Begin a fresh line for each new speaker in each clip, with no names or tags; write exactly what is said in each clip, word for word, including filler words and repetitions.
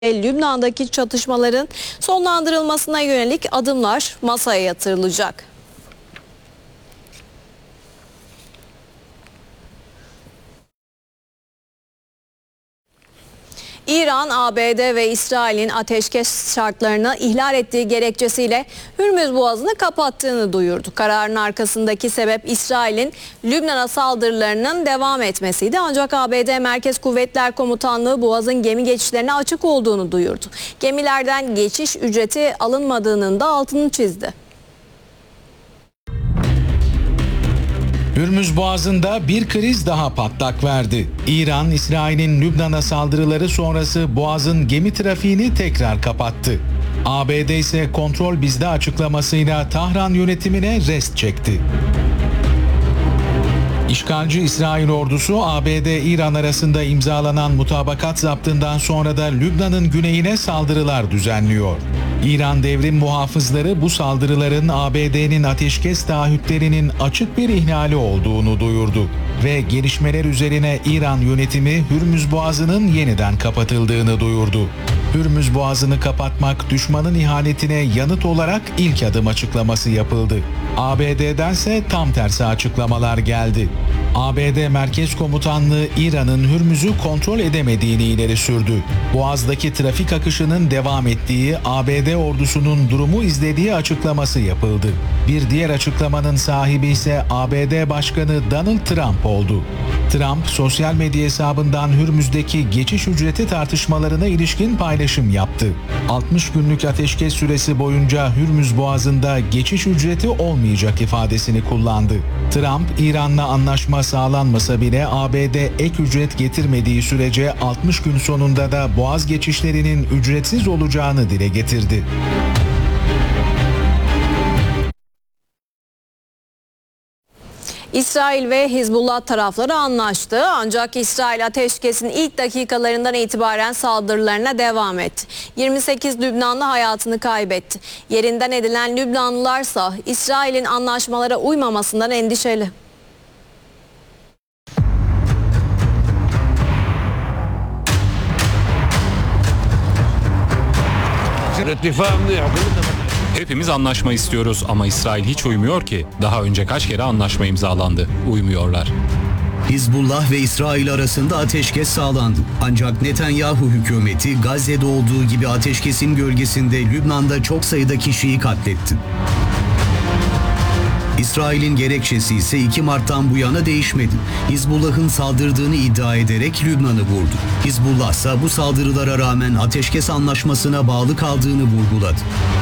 Lübnan'daki çatışmaların sonlandırılmasına yönelik adımlar masaya yatırılacak. İran, A B D ve İsrail'in ateşkes şartlarını ihlal ettiği gerekçesiyle Hürmüz Boğazı'nı kapattığını duyurdu. Kararın arkasındaki sebep İsrail'in Lübnan'a saldırılarının devam etmesiydi. Ancak A B D Merkez Kuvvetler Komutanlığı Boğaz'ın gemi geçişlerine açık olduğunu duyurdu. Gemilerden geçiş ücreti alınmadığının da altını çizdi.
Hürmüz Boğazı'nda bir kriz daha patlak verdi. İran, İsrail'in Lübnan'a saldırıları sonrası Boğaz'ın gemi trafiğini tekrar kapattı. A B D ise kontrol bizde açıklamasıyla Tahran yönetimine rest çekti. İşgalci İsrail ordusu A B D-İran arasında imzalanan mutabakat zaptından sonra da Lübnan'ın güneyine saldırılar düzenliyor. İran devrim muhafızları bu saldırıların A B D'nin ateşkes taahhütlerinin açık bir ihlali olduğunu duyurdu ve gelişmeler üzerine İran yönetimi Hürmüz Boğazı'nın yeniden kapatıldığını duyurdu. Hürmüz Boğazı'nı kapatmak düşmanın ihanetine yanıt olarak ilk adım açıklaması yapıldı. A B D'dense tam tersi açıklamalar geldi. A B D Merkez Komutanlığı İran'ın Hürmüz'ü kontrol edemediğini ileri sürdü. Boğaz'daki trafik akışının devam ettiği, A B D ordusunun durumu izlediği açıklaması yapıldı. Bir diğer açıklamanın sahibi ise A B D Başkanı Donald Trump oldu. Trump, sosyal medya hesabından Hürmüz'deki geçiş ücreti tartışmalarına ilişkin paylaşım yaptı. altmış günlük ateşkes süresi boyunca Hürmüz Boğazı'nda geçiş ücreti olmayacak ifadesini kullandı. Trump, İran'la anlaşma sağlanmasa bile A B D ek ücret getirmediği sürece altmış gün sonunda da boğaz geçişlerinin ücretsiz olacağını dile getirdi.
İsrail ve Hizbullah tarafları anlaştı. Ancak İsrail ateşkesin ilk dakikalarından itibaren saldırılarına devam etti. yirmi sekiz Lübnanlı hayatını kaybetti. Yerinden edilen Lübnanlılarsa İsrail'in anlaşmalara uymamasından endişeli.
Hepimiz anlaşma istiyoruz ama İsrail hiç uymuyor ki. Daha önce kaç kere anlaşma imzalandı. Uymuyorlar.
Hizbullah ve İsrail arasında ateşkes sağlandı. Ancak Netanyahu hükümeti Gazze'de olduğu gibi ateşkesin gölgesinde Lübnan'da çok sayıda kişiyi katletti. İsrail'in gerekçesi ise iki Mart'tan bu yana değişmedi. Hizbullah'ın saldırdığını iddia ederek Lübnan'ı vurdu. Hizbullah ise bu saldırılara rağmen ateşkes anlaşmasına bağlı kaldığını vurguladı.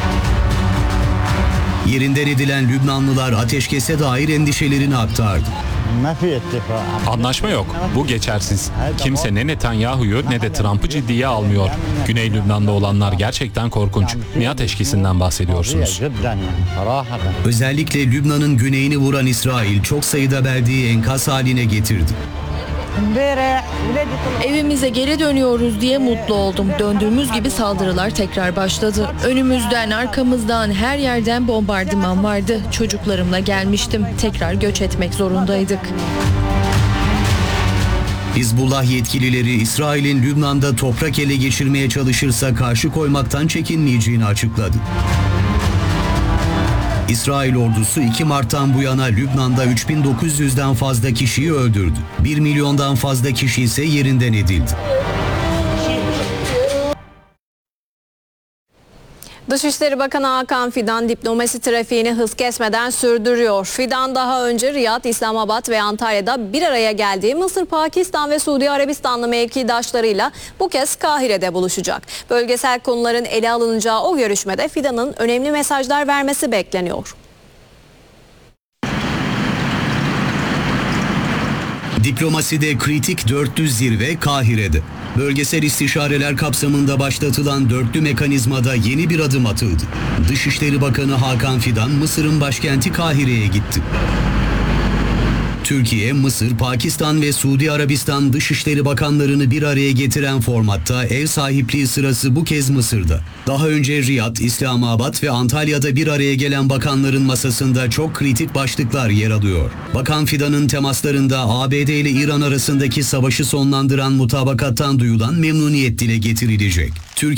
Yerinden edilen Lübnanlılar ateşkese dair endişelerini aktardı.
Anlaşma yok. Bu geçersiz. Kimse ne Netanyahu'yu ne de Trump'ı ciddiye almıyor. Güney Lübnan'da olanlar gerçekten korkunç. Ne ateşkesinden bahsediyorsunuz?
Özellikle Lübnan'ın güneyini vuran İsrail çok sayıda beldeyi enkaz haline getirdi.
Evimize geri dönüyoruz diye mutlu oldum. Döndüğümüz gibi saldırılar tekrar başladı. Önümüzden, arkamızdan, her yerden bombardıman vardı. Çocuklarımla gelmiştim. Tekrar göç etmek zorundaydık.
Hizbullah yetkilileri İsrail'in Lübnan'da toprak ele geçirmeye çalışırsa karşı koymaktan çekinmeyeceğini açıkladı. İsrail ordusu iki Mart'tan bu yana Lübnan'da üç bin dokuz yüzden fazla kişiyi öldürdü. bir milyondan fazla kişi ise yerinden edildi.
Dışişleri Bakanı Hakan Fidan diplomasi trafiğini hız kesmeden sürdürüyor. Fidan daha önce Riyad, İslamabad ve Antalya'da bir araya geldiği Mısır, Pakistan ve Suudi Arabistanlı mevkidaşlarıyla bu kez Kahire'de buluşacak. Bölgesel konuların ele alınacağı o görüşmede Fidan'ın önemli mesajlar vermesi bekleniyor.
Diplomaside kritik dörtlü zirve Kahire'de. Bölgesel istişareler kapsamında başlatılan dörtlü mekanizmada yeni bir adım atıldı. Dışişleri Bakanı Hakan Fidan Mısır'ın başkenti Kahire'ye gitti. Türkiye, Mısır, Pakistan ve Suudi Arabistan Dışişleri Bakanlarını bir araya getiren formatta ev sahipliği sırası bu kez Mısır'da. Daha önce Riyad, İslamabad ve Antalya'da bir araya gelen bakanların masasında çok kritik başlıklar yer alıyor. Bakan Fidan'ın temaslarında A B D ile İran arasındaki savaşı sonlandıran mutabakattan duyulan memnuniyet dile getirilecek. Türkiye